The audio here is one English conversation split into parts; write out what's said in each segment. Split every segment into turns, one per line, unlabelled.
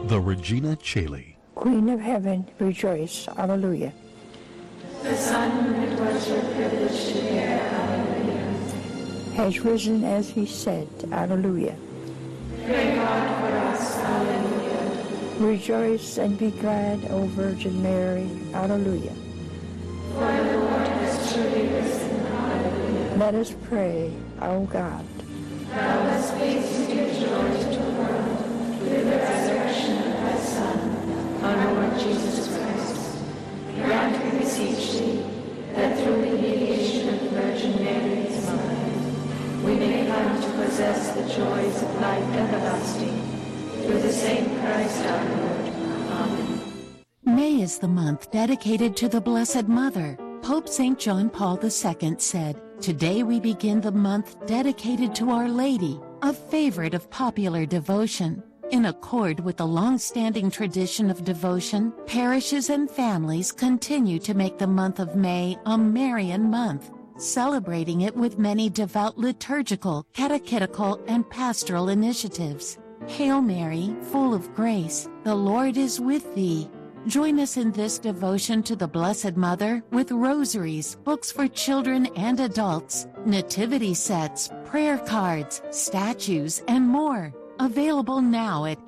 The Regina Caeli.
Queen of Heaven, rejoice. Alleluia.
The Son, it was your privilege to bear. Alleluia.
Has risen as he said. Alleluia.
Pray God for us. Alleluia.
Rejoice and be glad, O Virgin Mary. Alleluia.
For the Lord has truly risen. Alleluia.
Let us pray, O God.
Thou hast hastened your joy to the world through the resurrection of thy Son, our Lord Jesus Christ. Grant, we beseech thee, that through the mediation of the Virgin Mary, his mother, we may come to possess the joys of life everlasting. Through the same Christ our Lord. Amen.
May is the month dedicated to the Blessed Mother. Pope St. John Paul II said, "Today we begin the month dedicated to Our Lady, a favorite of popular devotion." In accord with the long-standing tradition of devotion, parishes and families continue to make the month of May a Marian month, celebrating it with many devout liturgical, catechetical, and pastoral initiatives. Hail Mary, full of grace, the Lord is with thee. Join us in this devotion to the Blessed Mother with rosaries, books for children and adults, nativity sets, prayer cards, statues, and more. Available now at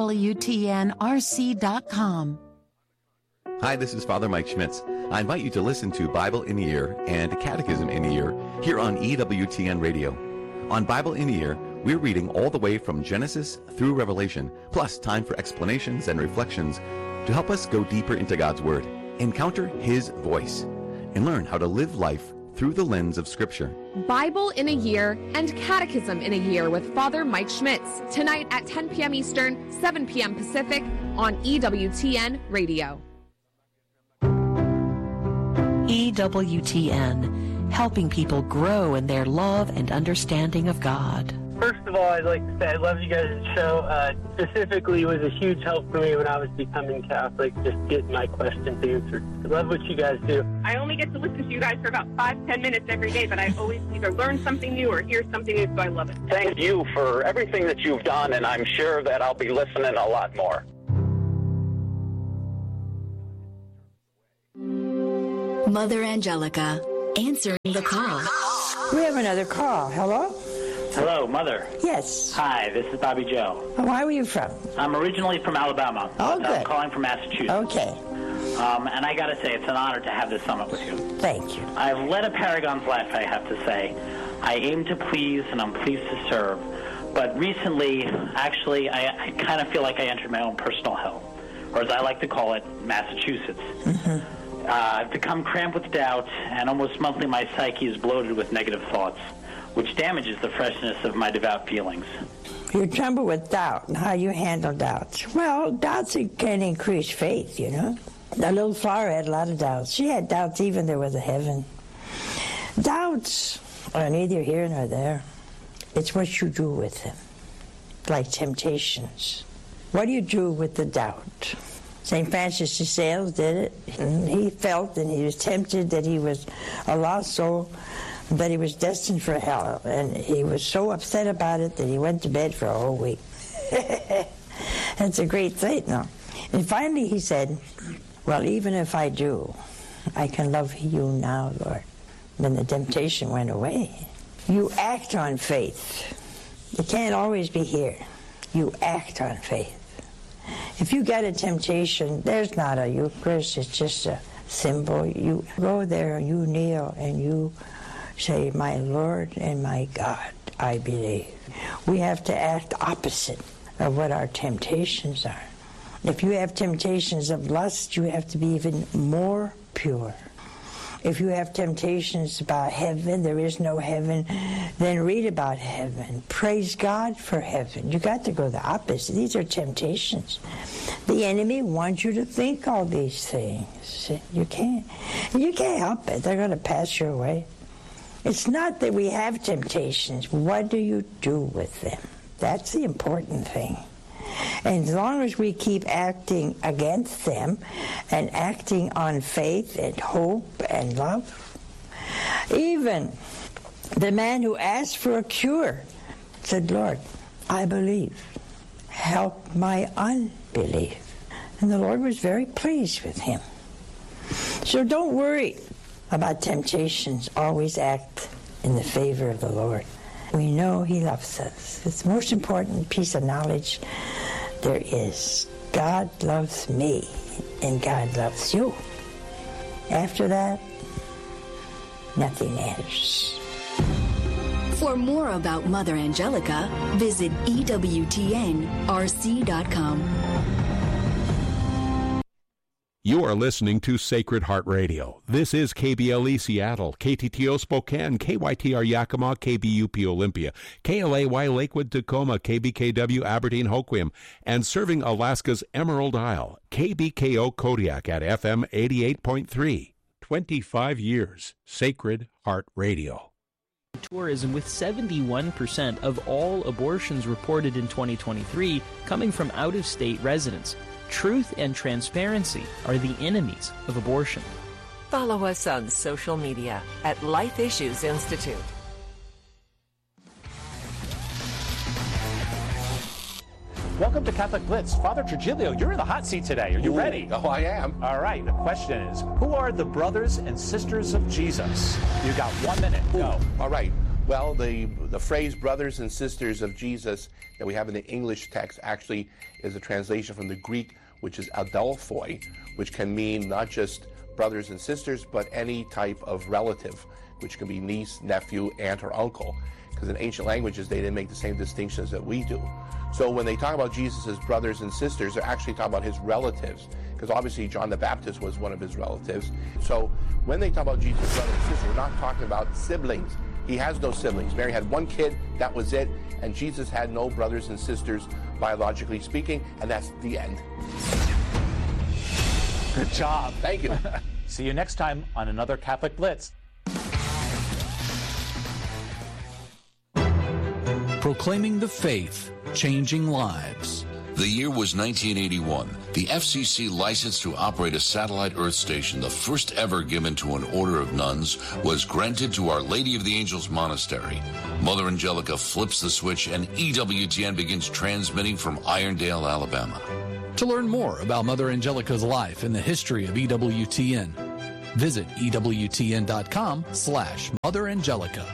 EWTNRC.com.
Hi, this is Father Mike Schmitz. I invite you to listen to Bible in a Year and Catechism in a Year here on EWTN Radio. On Bible in a Year, we're reading all the way from Genesis through Revelation, plus time for explanations and reflections to help us go deeper into God's Word, encounter His voice, and learn how to live life through the lens of Scripture.
Bible in a Year and Catechism in a Year with Father Mike Schmitz, tonight at 10 p.m. Eastern, 7 p.m. Pacific on EWTN Radio.
EWTN, helping people grow in their love and understanding of God.
First of all, I'd like to say I love you guys' show. Specifically, it was a huge help for me when I was becoming Catholic, just getting my questions answered. I love what you guys do.
I only get to listen to you guys for about 5-10 minutes every day, but I always either learn something new or hear something new, so I love it.
Thank you for everything that you've done, and I'm sure that I'll be listening a lot more.
Mother Angelica, answering the call.
We have another call. Hello?
Hello, Mother.
Yes.
Hi, this is Bobby Joe.
Where are you from?
I'm originally from Alabama.
Oh, good.
I'm calling from Massachusetts.
Okay.
And I got to say, it's an honor to have this summit with you.
Thank you.
I've led a paragon's life, I have to say. I aim to please, and I'm pleased to serve. But recently, actually, I kind of feel like I entered my own personal hell, or as I like to call it, Massachusetts.
Mm-hmm.
I've become cramped with doubt, and almost monthly my psyche is bloated with negative thoughts, which damages the freshness of my devout feelings.
You tremble with doubt and how you handle doubts. Well, doubts can increase faith, you know. The little flower had a lot of doubts. She had doubts even there was a heaven. Doubts are neither here nor there. It's what you do with them, like temptations. What do you do with the doubt? St. Francis de Sales did it. And he felt and he was tempted that he was a lost soul, that he was destined for hell. And he was so upset about it that he went to bed for a whole week. That's a great thing, no? And finally he said, well, even if I do, I can love you now, Lord. Then the temptation went away. You act on faith. It can't always be here. You act on faith. If you get a temptation, there's not a Eucharist, it's just a symbol. You go there, you kneel, and you say, my Lord and my God, I believe. We have to act opposite of what our temptations are. If you have temptations of lust, you have to be even more pure. If you have temptations about heaven, there is no heaven, then read about heaven. Praise God for heaven. You got to go the opposite. These are temptations. The enemy wants you to think all these things. You can't help it. They're going to pass your way. It's not that we have temptations. What do you do with them? That's the important thing. And as long as we keep acting against them and acting on faith and hope and love, even the man who asked for a cure said, Lord, I believe. help my unbelief. And the Lord was very pleased with him. So don't worry about temptations. Always act in the favor of the Lord. We know he loves us. It's the most important piece of knowledge there is. God loves me, and God loves you. After that, nothing matters.
For more about Mother Angelica, visit EWTNRC.com.
You are listening to Sacred Heart Radio. This is KBLE Seattle, KTTO Spokane, KYTR Yakima, KBUP Olympia, KLAY Lakewood Tacoma, KBKW Aberdeen Hoquiam, and serving Alaska's Emerald Isle, KBKO Kodiak at FM 88.3. 25 years, Sacred Heart Radio.
Tourism, with 71% of all abortions reported in 2023 coming from out-of-state residents. Truth and transparency are the enemies of abortion.
Follow us on social media at Life Issues Institute.
Welcome to Catholic Blitz. Father Trujillo, you're in the hot seat today. Are you ready?
Oh, I am.
All right. The question is, who are the brothers and sisters of Jesus? You got 1 minute. Go.
All right. Well, the phrase brothers and sisters of Jesus that we have in the English text actually is a translation from the Greek, which is adelphoi, which can mean not just brothers and sisters, but any type of relative, which can be niece, nephew, aunt, or uncle. Because in ancient languages, they didn't make the same distinctions that we do. So when they talk about Jesus as brothers and sisters, they're actually talking about his relatives. Because obviously John the Baptist was one of his relatives. So when they talk about Jesus as brothers and sisters, we're not talking about siblings. He has no siblings. Mary had one kid, that was it. And Jesus had no brothers and sisters, biologically speaking, and that's the end.
Good job.
Thank you.
See you next time on another Catholic Blitz.
Proclaiming the faith, changing lives.
The year was 1981. The FCC license to operate a satellite Earth station, the first ever given to an order of nuns, was granted to Our Lady of the Angels Monastery. Mother Angelica flips the switch and EWTN begins transmitting from Irondale, Alabama.
To learn more about Mother Angelica's life and the history of EWTN, visit EWTN.com/Mother Angelica.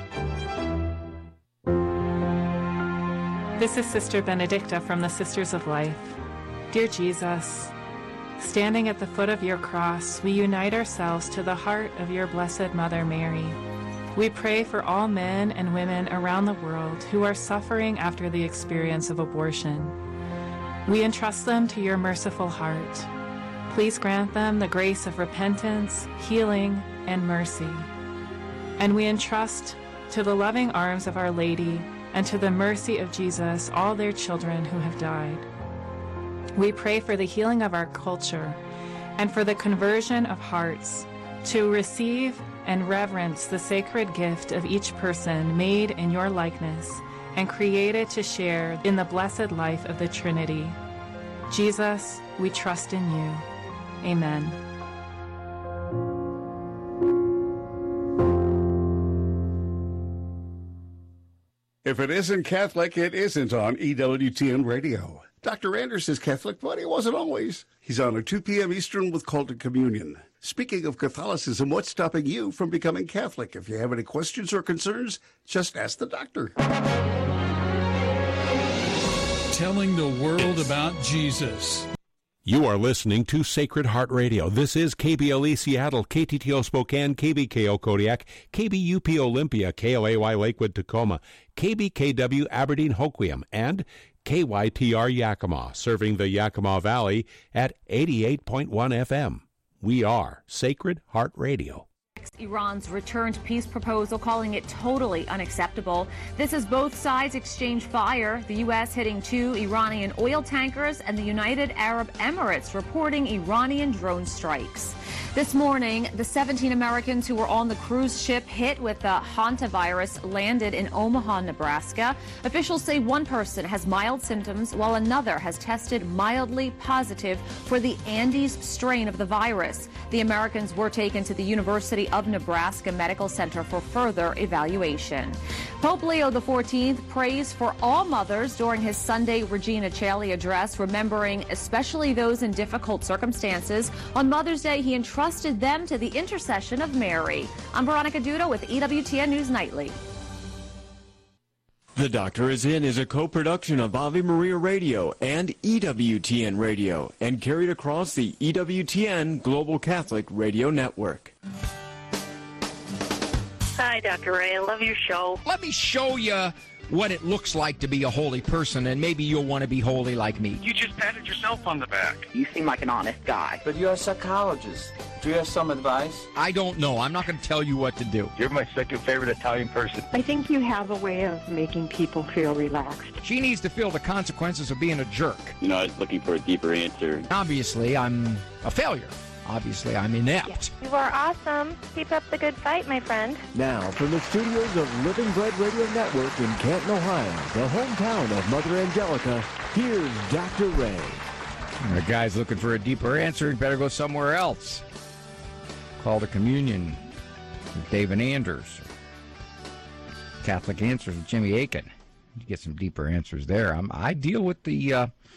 This is Sister Benedicta from the Sisters of Life. Dear Jesus, standing at the foot of your cross, we unite ourselves to the heart of your Blessed Mother Mary. We pray for all men and women around the world who are suffering after the experience of abortion. We entrust them to your merciful heart. Please grant them the grace of repentance, healing, and mercy. And we entrust to the loving arms of Our Lady and to the mercy of Jesus all their children who have died. We pray for the healing of our culture and for the conversion of hearts to receive and reverence the sacred gift of each person made in your likeness and created to share in the blessed life of the Trinity. Jesus, we trust in you. Amen.
If it isn't Catholic, it isn't on EWTN Radio. Dr. Anders is Catholic, but he wasn't always. He's on at 2 p.m. Eastern with Call to Communion. Speaking of Catholicism, what's stopping you from becoming Catholic? If you have any questions or concerns, just ask the doctor.
Telling the world about Jesus.
You are listening to Sacred Heart Radio. This is KBLE Seattle, KTTO Spokane, KBKO Kodiak, KBUP Olympia, KLAY Lakewood Tacoma, KBKW Aberdeen Hoquiam, and KYTR Yakima, serving the Yakima Valley at 88.1 FM. We are Sacred Heart Radio.
Iran's return to peace proposal, calling it totally unacceptable. This as both sides exchange fire, the U.S. hitting 2 Iranian oil tankers and the United Arab Emirates reporting Iranian drone strikes. This morning, the 17 Americans who were on the cruise ship hit with the hantavirus landed in Omaha, Nebraska. Officials say one person has mild symptoms while another has tested mildly positive for the Andes strain of the virus. The Americans were taken to the University of Nebraska Medical Center for further evaluation. Pope Leo XIV prays for all mothers during his Sunday Regina Coeli address, remembering especially those in difficult circumstances. On Mother's Day, he entrusted them to the intercession of Mary. I'm Veronica Duda with EWTN News Nightly.
The Doctor Is In is a co-production of Ave Maria Radio and EWTN Radio and carried across the EWTN Global Catholic Radio Network.
Hi, Dr. Ray. I love your show.
Let me show you what it looks like to be a holy person, and maybe you'll want to be holy like me.
You just patted yourself on the back.
You seem like an honest guy.
But you're a psychologist. Do you have some advice?
I don't know. I'm not going to tell you what to do.
You're my second favorite Italian person.
I think you have a way of making people feel relaxed.
She needs to feel the consequences of being a jerk.
You know, I was looking for a deeper answer.
Obviously, I'm a failure. Obviously, I'm inept.
You are awesome. Keep up the good fight, my friend.
Now, from the studios of Living Bread Radio Network in Canton, Ohio, the hometown of Mother Angelica, here's Dr. Ray.
The guy's looking for a deeper answer. He better go somewhere else. Call to Communion with David Anders. Catholic Answers with Jimmy Aiken. You get some deeper answers there. I deal with the...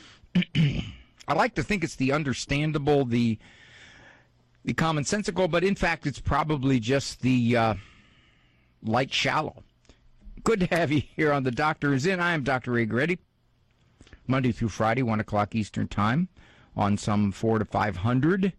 I like to think it's the understandable, the commonsensical, but in fact it's probably just the light shallow. Good to have you here on The Doctor Is In. I am Dr. Ray Goretti. Monday through Friday, 1 o'clock Eastern Time, on some 4 to 500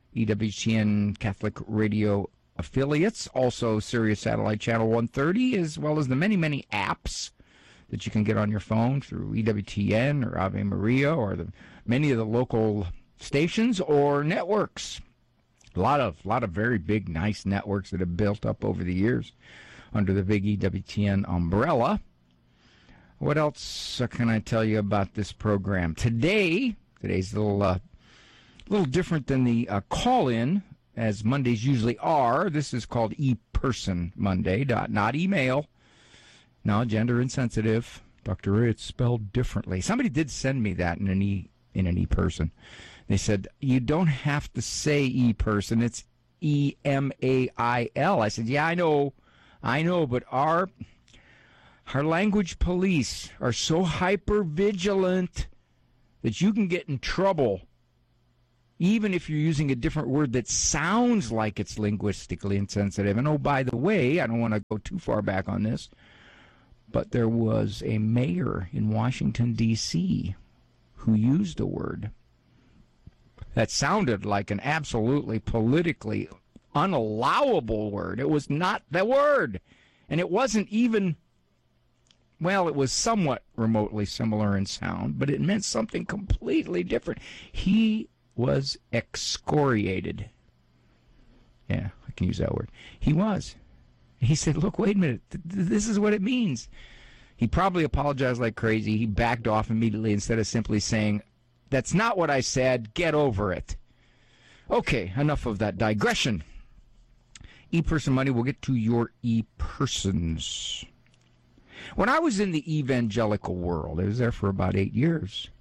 EWTN Catholic Radio affiliates, also Sirius Satellite Channel 130, as well as the many, many apps that you can get on your phone through EWTN or Ave Maria or many of the local stations or networks. A lot of very big, nice networks that have built up over the years under the big EWTN umbrella. What else can I tell you about this program? Today's a little different than the call-in, as Mondays usually are. This is called E-Person Monday, not email. No, gender insensitive. Dr. Ray, it's spelled differently. Somebody did send me that in an E-Person. They said, you don't have to say E-Person. It's E-M-A-I-L. I said, yeah, I know, but our language police are so hyper-vigilant that you can get in trouble even if you're using a different word that sounds like it's linguistically insensitive. And, oh, by the way, I don't want to go too far back on this, but there was a mayor in Washington, D.C., who used a word that sounded like an absolutely politically unallowable word. It was not the word. And it wasn't even, well, it was somewhat remotely similar in sound, but it meant something completely different. He was excoriated. Yeah, I can use that word. He was. He said, look, wait a minute. This is what it means. He probably apologized like crazy. He backed off immediately instead of simply saying, that's not what I said. Get over it. Okay, enough of that digression. E-Person Money, we'll get to your E-Persons. When I was in the evangelical world, I was there for about 8 years,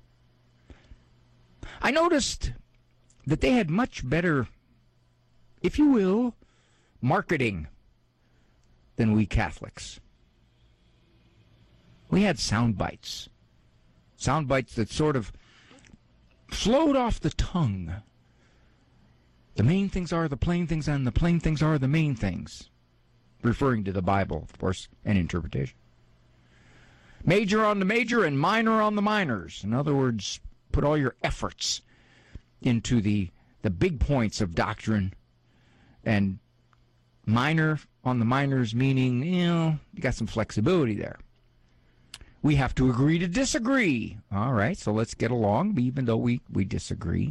I noticed that they had much better, if you will, marketing than we Catholics. We had sound bites that sort of flowed off the tongue. The main things are the plain things, and the plain things are the main things. Referring to the Bible, of course, and interpretation. Major on the major and minor on the minors. In other words, put all your efforts into the big points of doctrine, and minor on the minors, meaning, you got some flexibility there. We have to agree to disagree. All right, so let's get along, even though we disagree.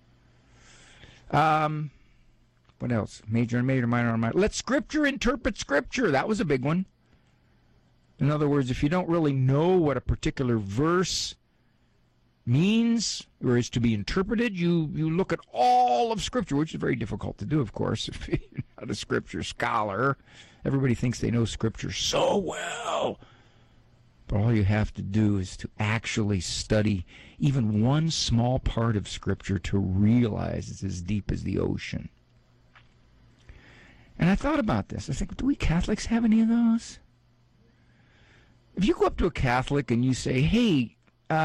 What else? Major and major, minor on minor. Let Scripture interpret Scripture. That was a big one. In other words, if you don't really know what a particular verse means or is to be interpreted, you look at all of Scripture, which is very difficult to do, of course, if you're not a Scripture scholar. Everybody thinks they know Scripture so well. But all you have to do is to actually study even one small part of Scripture to realize it's as deep as the ocean. And I thought about this. I think, do we Catholics have any of those? If you go up to a Catholic and you say, hey,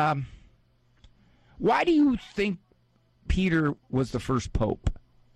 why do you think Peter was the first pope?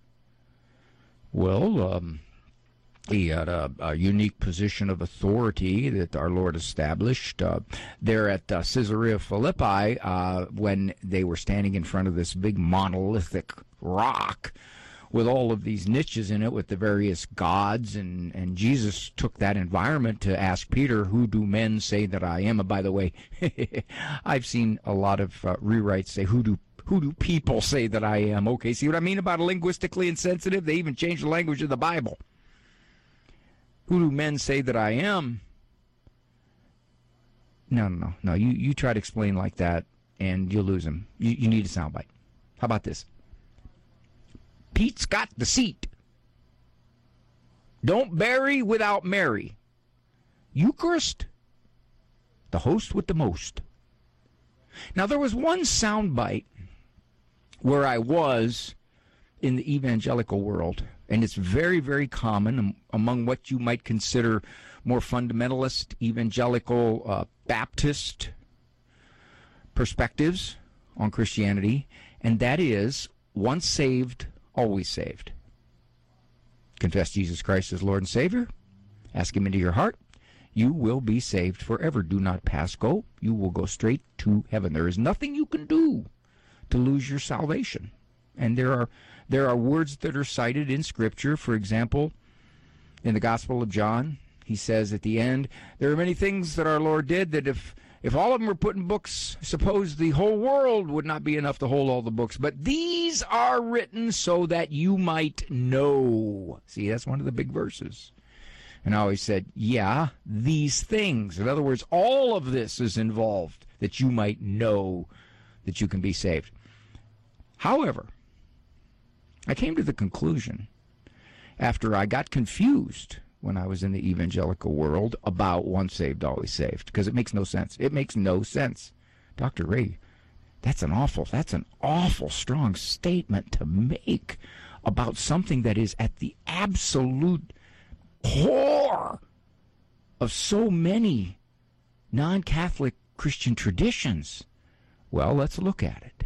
Well, he had a unique position of authority that our Lord established there at Caesarea Philippi when they were standing in front of this big monolithic rock with all of these niches in it with the various gods, and Jesus took that environment to ask Peter, who do men say that I am? And by the way, I've seen a lot of rewrites say, who do people say that I am? Okay, see what I mean about linguistically insensitive? They even changed the language of the Bible. Who do men say that I am? No. You try to explain like that, and you'll lose him. You need a soundbite. How about this? Pete's got the seat. Don't bury without Mary. Eucharist, the host with the most. Now, there was one soundbite where I was in the evangelical world, and it's very, very common among what you might consider more fundamentalist, evangelical, Baptist perspectives on Christianity, and that is, once saved, always saved. Confess Jesus Christ as Lord and Savior. Ask Him into your heart. You will be saved forever. Do not pass go. You will go straight to heaven. There is nothing you can do to lose your salvation. And there are words that are cited in Scripture. For example, in the Gospel of John, he says at the end, there are many things that our Lord did that if all of them were put in books, suppose the whole world would not be enough to hold all the books. But these are written so that you might know. See, that's one of the big verses. And I always said, yeah, these things. In other words, all of this is involved that you might know that you can be saved. However, I came to the conclusion after I got confused when I was in the evangelical world about once saved, always saved, because it makes no sense. It makes no sense. Dr. Ray, that's an awful strong statement to make about something that is at the absolute core of so many non-Catholic Christian traditions. Well, let's look at it.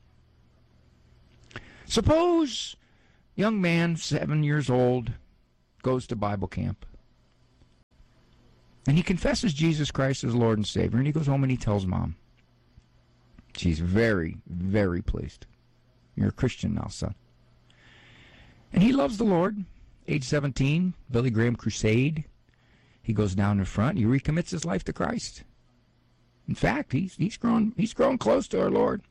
Suppose young man, 7 years old, goes to Bible camp. And he confesses Jesus Christ as Lord and Savior, and he goes home and he tells Mom. She's very, very pleased. You're a Christian now, son. And he loves the Lord. Age 17, Billy Graham Crusade. He goes down in front. He recommits his life to Christ. In fact, he's grown close to our Lord.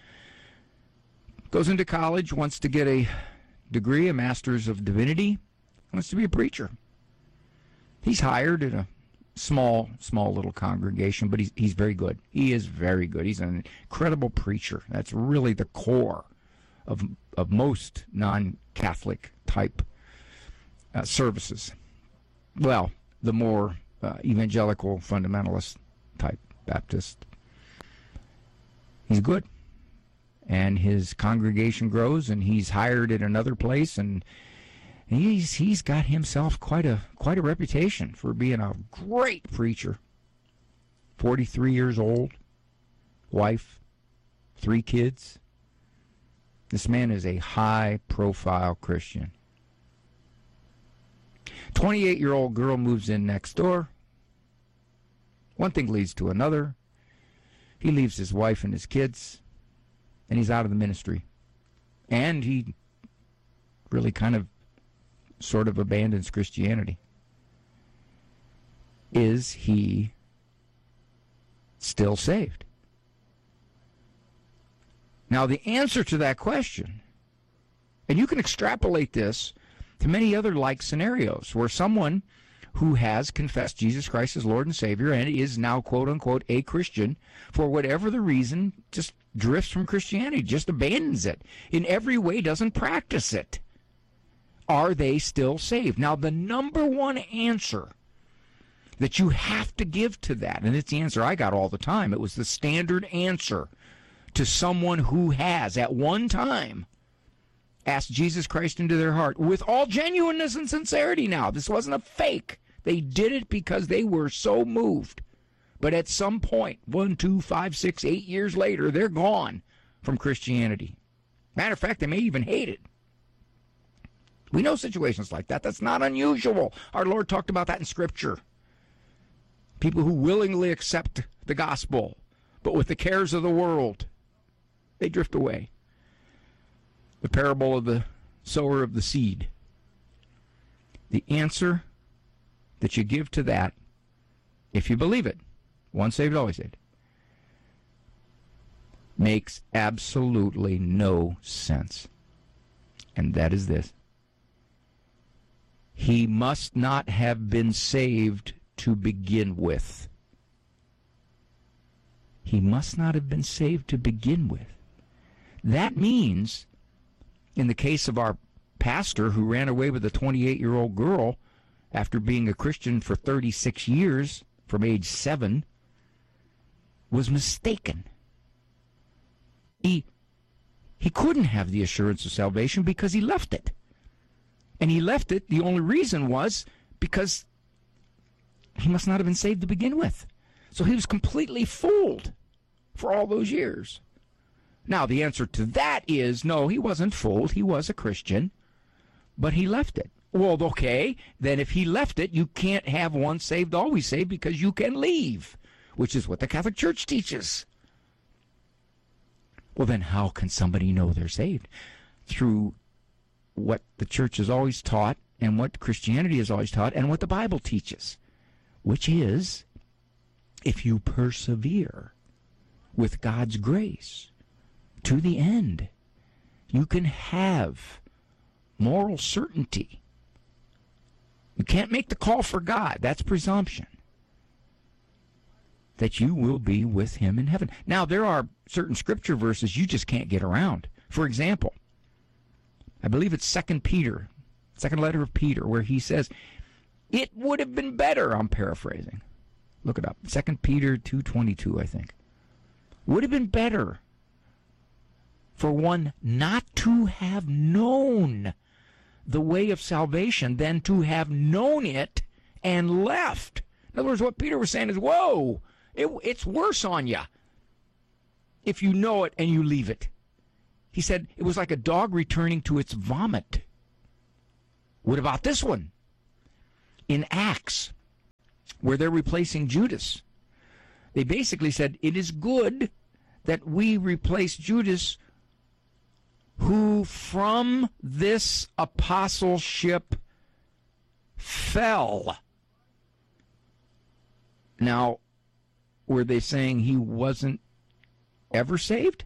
Goes into college, wants to get a degree, a Master's of Divinity, wants to be a preacher. He's hired at a small little congregation, but he's very good. He is very good. He's an incredible preacher. That's really the core of most non-Catholic type services. Well, the more evangelical fundamentalist type Baptist. He's good. And his congregation grows, and he's hired at another place, and he's got himself quite a reputation for being a great preacher. 43 years old, wife, 3 kids. This man is a high-profile Christian. 28-year-old girl moves in next door. One thing leads to another. He leaves his wife and his kids, and he's out of the ministry. And he really sort of abandons Christianity. Is he still saved? Now, the answer to that question, and you can extrapolate this to many other like scenarios where someone who has confessed Jesus Christ as Lord and Savior and is now, quote-unquote, a Christian, for whatever the reason, just drifts from Christianity, just abandons it, in every way doesn't practice it. Are they still saved? Now, the number one answer that you have to give to that, and it's the answer I got all the time, it was the standard answer to someone who has, at one time, asked Jesus Christ into their heart with all genuineness and sincerity now. This wasn't a fake. They did it because they were so moved. But at some point, 1, 2, 5, 6, 8 years later, they're gone from Christianity. Matter of fact, they may even hate it. We know situations like that. That's not unusual. Our Lord talked about that in Scripture. People who willingly accept the gospel, but with the cares of the world, they drift away. The parable of the sower of the seed. The answer that you give to that, if you believe it, once saved, always saved, makes absolutely no sense. And that is this. He must not have been saved to begin with. He must not have been saved to begin with. That means, in the case of our pastor who ran away with a 28-year-old girl after being a Christian for 36 years, from age 7, was mistaken. He couldn't have the assurance of salvation because he left it. And he left it, the only reason was because he must not have been saved to begin with. So he was completely fooled for all those years. Now, the answer to that is, no, he wasn't fooled. He was a Christian, but he left it. Well, okay, then if he left it, you can't have once saved, always saved, because you can leave, which is what the Catholic Church teaches. Well, then how can somebody know they're saved? Through what the Church has always taught, and what Christianity has always taught, and what the Bible teaches, which is, if you persevere with God's grace to the end, you can have moral certainty. You can't make the call for God. That's presumption. That you will be with him in heaven. Now, there are certain scripture verses you just can't get around. For example, I believe it's 2 Peter, second letter of Peter, where he says, it would have been better, I'm paraphrasing. Look it up. 2 Peter 2:22, I think. Would have been better for one not to have known the way of salvation than to have known it and left. In other words, what Peter was saying is, whoa, it's worse on you if you know it and you leave it. He said it was like a dog returning to its vomit. What about this one? In Acts, where they're replacing Judas, they basically said, it is good that we replace Judas, who from this apostleship fell. Now, were they saying he wasn't ever saved?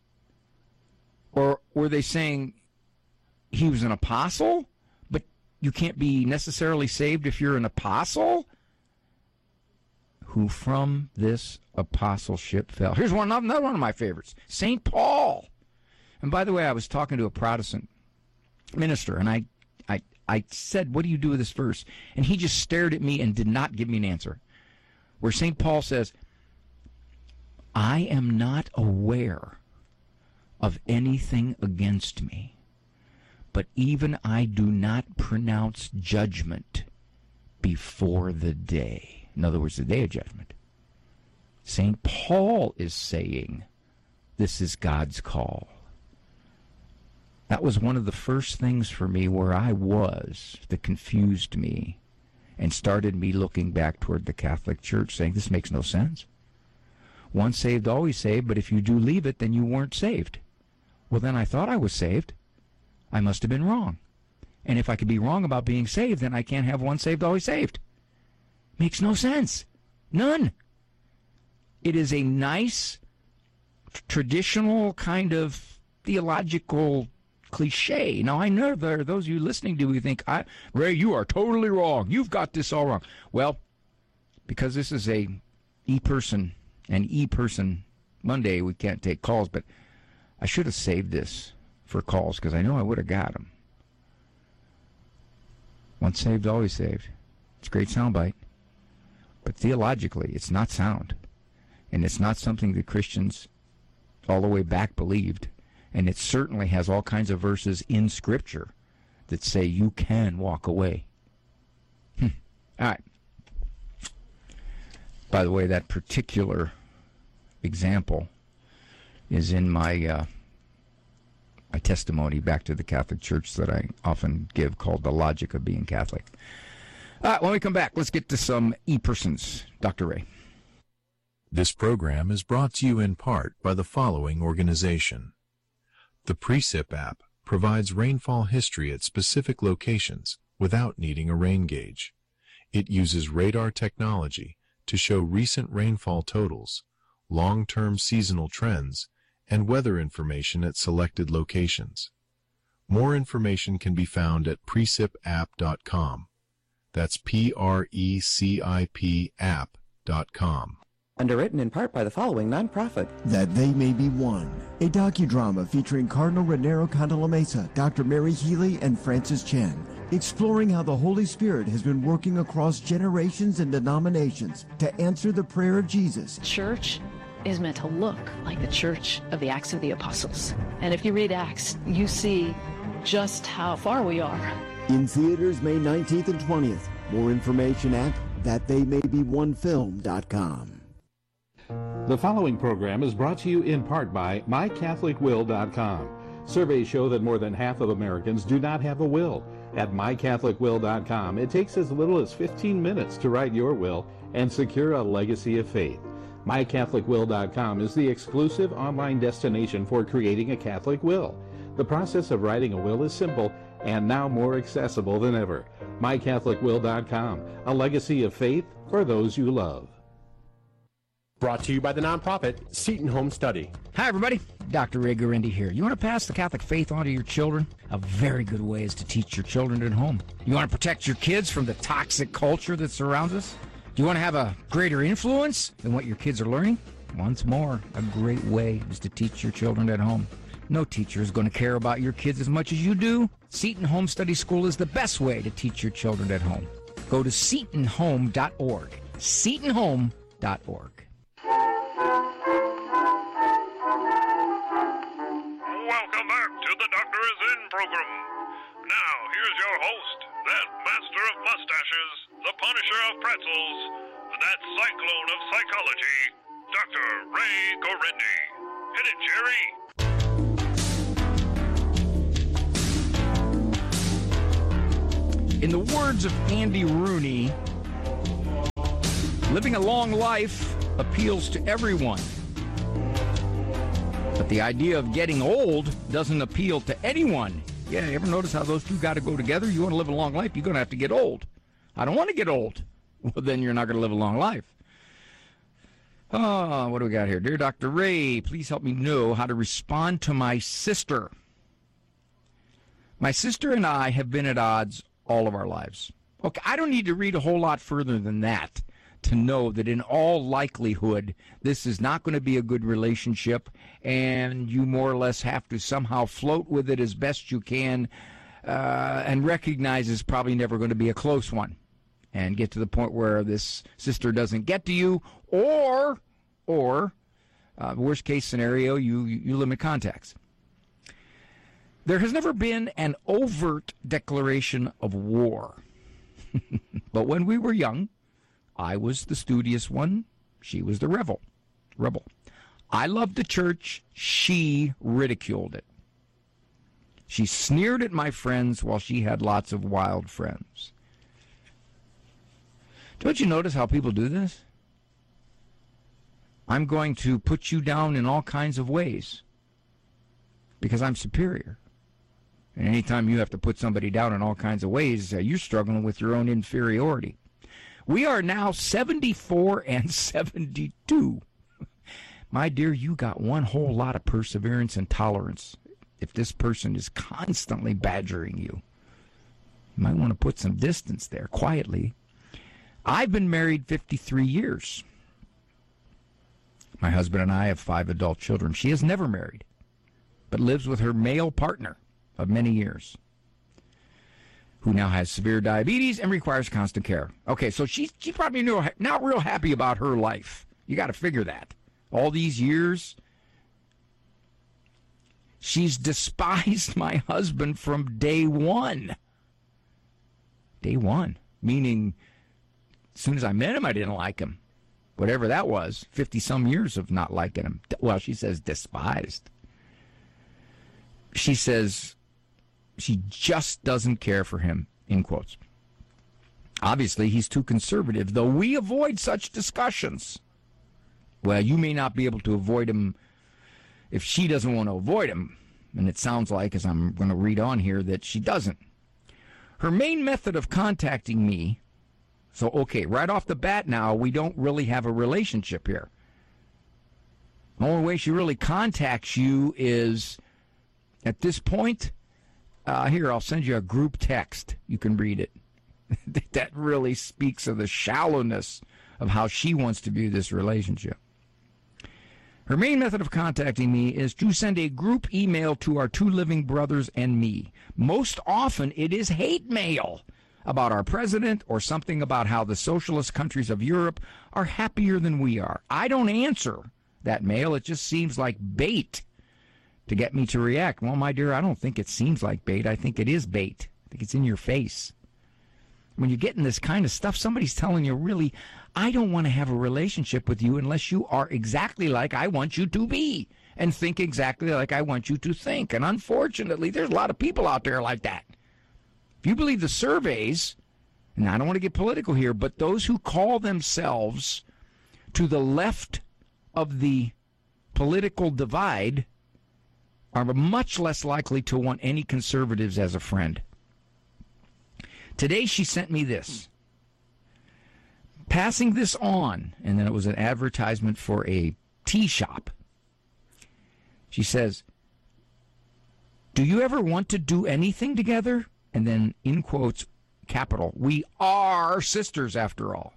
Or were they saying he was an apostle, but you can't be necessarily saved if you're an apostle? Who from this apostleship fell. Here's another one of my favorites, St. Paul. And by the way, I was talking to a Protestant minister, and I said, what do you do with this verse? And he just stared at me and did not give me an answer. Where St. Paul says, I am not aware of anything against me, but even I do not pronounce judgment before the day. In other words, the day of judgment. St. Paul is saying, this is God's call. That was one of the first things for me where I was that confused me and started me looking back toward the Catholic Church, saying, this makes no sense. Once saved, always saved, but if you do leave it, then you weren't saved. Well, then I thought I was saved. I must have been wrong. And if I could be wrong about being saved, then I can't have once saved, always saved. Makes no sense. None. It is a nice, traditional kind of theological cliche. Now, I know there are those of you listening to who think, Ray, you are totally wrong. You've got this all wrong. Well, because this is a e-person Monday, we can't take calls, but I should have saved this for calls because I know I would have got them. Once saved, always saved. It's a great soundbite. But theologically, it's not sound. And it's not something that Christians all the way back believed. And it certainly has all kinds of verses in Scripture that say you can walk away. All right. By the way, that particular example is in my my testimony back to the Catholic Church that I often give, called The Logic of Being Catholic. All right, when we come back, let's get to some e-persons. Dr. Ray.
This program is brought to you in part by the following organization. The Precip app provides rainfall history at specific locations without needing a rain gauge. It uses radar technology to show recent rainfall totals, long-term seasonal trends, and weather information at selected locations. More information can be found at precipapp.com. That's PRECIP app.com.
Underwritten in part by the following nonprofit.
That They May Be One, a docudrama featuring Cardinal Raniero Cantalamessa, Dr. Mary Healy, and Francis Chan, exploring how the Holy Spirit has been working across generations and denominations to answer the prayer of Jesus.
Church is meant to look like the Church of the Acts of the Apostles. And if you read Acts, you see just how far we are.
In theaters May 19th and 20th. More information at thattheymay-be-one-film.com.
The following program is brought to you in part by MyCatholicWill.com. Surveys show that more than half of Americans do not have a will. At MyCatholicWill.com, it takes as little as 15 minutes to write your will and secure a legacy of faith. MyCatholicWill.com is the exclusive online destination for creating a Catholic will. The process of writing a will is simple and now more accessible than ever. MyCatholicWill.com, a legacy of faith for those you love.
Brought to you by the nonprofit Seton Home Study.
Hi, everybody. Dr. Ray Guarendi here. You want to pass the Catholic faith on to your children? A very good way is to teach your children at home. You want to protect your kids from the toxic culture that surrounds us? Do you want to have a greater influence than what your kids are learning? Once more, a great way is to teach your children at home. No teacher is going to care about your kids as much as you do. Seton Home Study School is the best way to teach your children at home. Go to setonhome.org. setonhome.org.
Welcome back to the Doctor Is In program. Now, here's your host, that master of mustaches, the punisher of pretzels, that cyclone of psychology, Dr. Ray Guarendi. Hit it, Jerry.
In the words of Andy Rooney, living a long life appeals to everyone. But the idea of getting old doesn't appeal to anyone. Yeah, you ever notice how those two got to go together? You want to live a long life, you're going to have to get old. I don't want to get old. Well, then you're not going to live a long life. Oh, what do we got here? Dear Dr. Ray, please help me know how to respond to my sister. My sister and I have been at odds all of our lives. Okay, I don't need to read a whole lot further than that to know that in all likelihood, this is not going to be a good relationship, and you more or less have to somehow float with it as best you can and recognize it's probably never going to be a close one and get to the point where this sister doesn't get to you, or worst case scenario, you limit contacts. There has never been an overt declaration of war. But when we were young, I was the studious one. She was the rebel. I loved the church. She ridiculed it. She sneered at my friends while she had lots of wild friends. Don't you notice how people do this? I'm going to put you down in all kinds of ways because I'm superior. And anytime you have to put somebody down in all kinds of ways, you're struggling with your own inferiority. We are now 74 and 72. My dear, you got one whole lot of perseverance and tolerance. If this person is constantly badgering you, you might want to put some distance there, quietly. I've been married 53 years. My husband and I have 5 adult children. She is never married, but lives with her male partner of many years, who now has severe diabetes and requires constant care. Okay, so she's probably not real happy about her life. You got to figure that. All these years, She's despised my husband from day one. Day one, meaning as soon as I met him, I didn't like him. Whatever that was, 50-some years of not liking him. Well, she says despised. She says she just doesn't care for him, in quotes. Obviously, he's too conservative, though we avoid such discussions. Well, you may not be able to avoid him if she doesn't want to avoid him. And it sounds like, as I'm going to read on here, that she doesn't. Her main method of contacting me, so, okay, right off the bat now, we don't really have a relationship here. The only way she really contacts you is, at this point, here, I'll send you a group text. You can read it. That really speaks of the shallowness of how she wants to view this relationship. Her main method of contacting me is to send a group email to our two living brothers and me. Most often, it is hate mail about our president or something about how the socialist countries of Europe are happier than we are. I don't answer that mail. It just seems like bait to get me to react. Well, my dear, I don't think it seems like bait. I think it is bait. I think it's in your face. When you're getting this kind of stuff, somebody's telling you, really, I don't want to have a relationship with you unless you are exactly like I want you to be and think exactly like I want you to think. And unfortunately, there's a lot of people out there like that. If you believe the surveys, and I don't want to get political here, but those who call themselves to the left of the political divide are much less likely to want any conservatives as a friend. Today she sent me this. Passing this on, and then it was an advertisement for a tea shop. She says, do you ever want to do anything together? And then, in quotes, capital, we are sisters after all.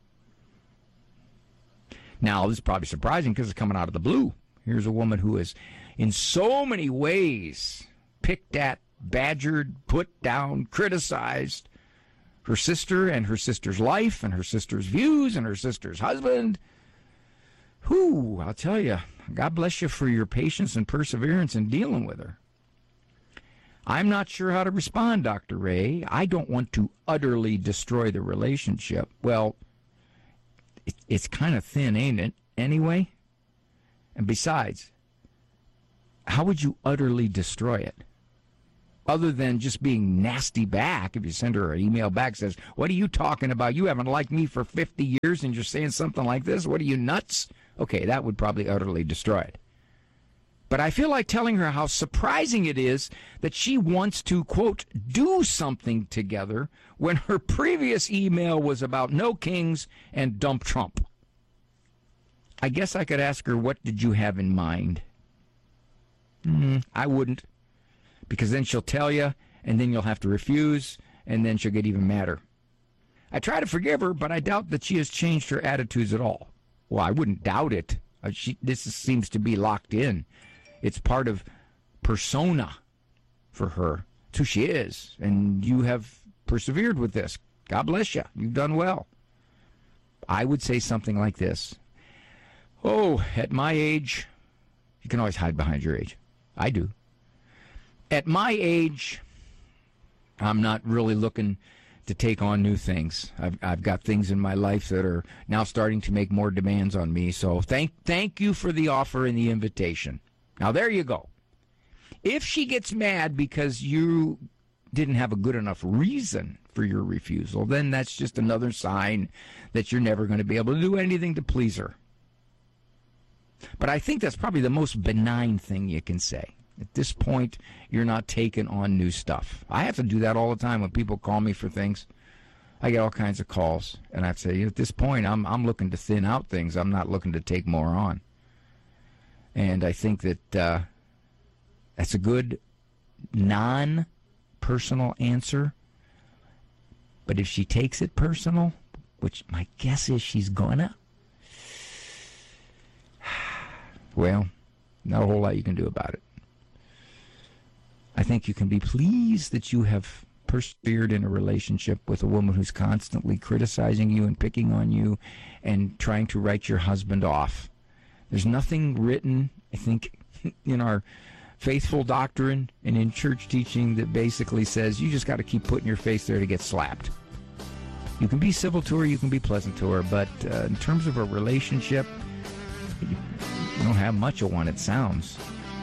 Now, this is probably surprising because it's coming out of the blue. Here's a woman who is in so many ways picked at, badgered, put down, criticized her sister and her sister's life and her sister's views and her sister's husband. Whew, I'll tell you, God bless you for your patience and perseverance in dealing with her. I'm not sure how to respond, Dr. Ray. I don't want to utterly destroy the relationship. Well, it's kind of thin, ain't it, anyway? And besides, how would you utterly destroy it? Other than just being nasty back, if you send her an email back says, what are you talking about? You haven't liked me for 50 years and you're saying something like this? What are you, nuts? Okay, that would probably utterly destroy it. But I feel like telling her how surprising it is that she wants to, quote, do something together when her previous email was about no kings and dump Trump. I guess I could ask her, what did you have in mind? I wouldn't. Because then she'll tell you, and then you'll have to refuse, and then she'll get even madder. I try to forgive her, but I doubt that she has changed her attitudes at all. Well, I wouldn't doubt it. This seems to be locked in. It's part of persona for her. It's who she is, and you have persevered with this. God bless you. You've done well. I would say something like this. Oh, at my age, you can always hide behind your age. I do. At my age, I'm not really looking to take on new things. I've got things in my life that are now starting to make more demands on me. So thank you for the offer and the invitation. Now, there you go. If she gets mad because you didn't have a good enough reason for your refusal, then that's just another sign that you're never going to be able to do anything to please her. But I think that's probably the most benign thing you can say. At this point, you're not taking on new stuff. I have to do that all the time when people call me for things. I get all kinds of calls, and I have to say, at this point, I'm looking to thin out things. I'm not looking to take more on. And I think that that's a good non-personal answer. But if she takes it personal, which my guess is she's gonna, well, not a whole lot you can do about it. I think you can be pleased that you have persevered in a relationship with a woman who's constantly criticizing you and picking on you and trying to write your husband off. There's nothing written, I think, in our faithful doctrine and in church teaching that basically says you just got to keep putting your face there to get slapped. You can be civil to her, you can be pleasant to her, but in terms of a relationship, you don't have much of one, it sounds.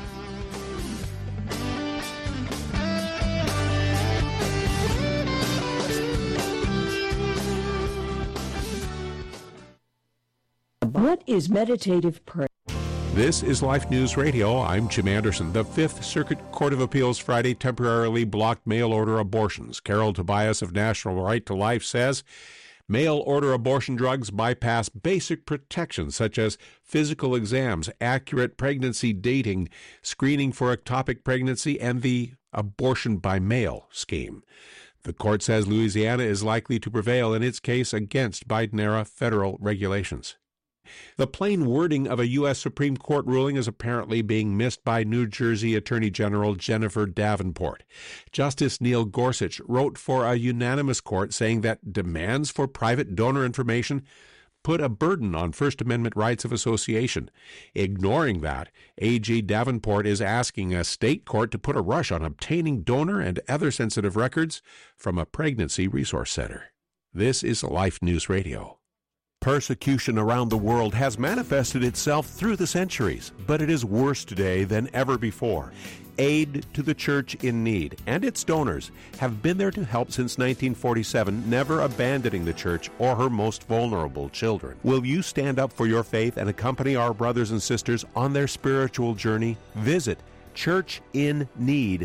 What is meditative prayer?
This is Life News Radio. I'm Jim Anderson. The Fifth Circuit Court of Appeals Friday temporarily blocked mail-order abortions. Carol Tobias of National Right to Life says mail-order abortion drugs bypass basic protections such as physical exams, accurate pregnancy dating, screening for ectopic pregnancy, and the abortion by mail scheme. The court says Louisiana is likely to prevail in its case against Biden-era federal regulations. The plain wording of a U.S. Supreme Court ruling is apparently being missed by New Jersey Attorney General Jennifer Davenport. Justice Neil Gorsuch wrote for a unanimous court saying that demands for private donor information put a burden on First Amendment rights of association. Ignoring that, AG Davenport is asking a state court to put a rush on obtaining donor and other sensitive records from a pregnancy resource center. This is Life News Radio. Persecution around the world has manifested itself through the centuries, but it is worse today than ever before. Aid to the Church in Need and its donors have been there to help since 1947, never abandoning the Church or her most vulnerable children. Will you stand up for your faith and accompany our brothers and sisters on their spiritual journey? Visit churchinneed.org.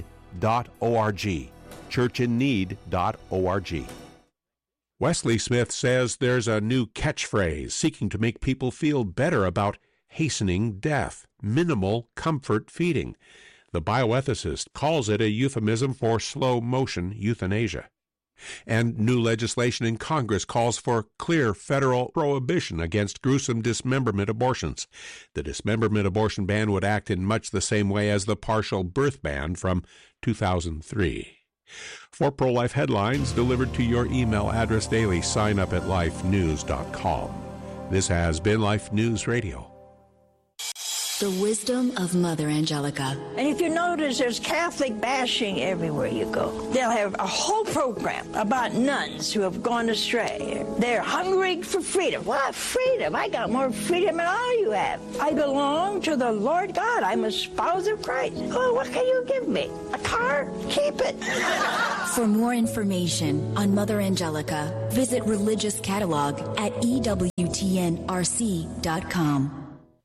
churchinneed.org. Wesley Smith says there's a new catchphrase seeking to make people feel better about hastening death, minimal comfort feeding. The bioethicist calls it a euphemism for slow-motion euthanasia. And new legislation in Congress calls for clear federal prohibition against gruesome dismemberment abortions. The dismemberment abortion ban would act in much the same way as the partial birth ban from 2003. For pro-life headlines delivered to your email address daily, sign up at lifenews.com. This has been Life News Radio.
The wisdom of Mother Angelica.
And if you notice, there's Catholic bashing everywhere you go. They'll have a whole program about nuns who have gone astray. They're hungry for freedom. What freedom? I got more freedom than all you have. I belong to the Lord God. I'm a spouse of Christ. Oh, what can you give me? A car? Keep it.
For more information on Mother Angelica, visit Religious Catalog at EWTNRC.com.